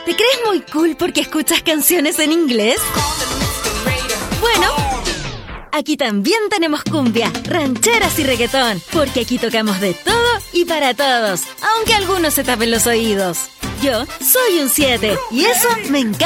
¿Te crees muy cool porque escuchas canciones en inglés? Bueno, aquí también tenemos cumbia, rancheras y reggaetón, porque aquí tocamos de todo y para todos, aunque algunos se tapen los oídos. Yo soy un 7 y eso me encanta.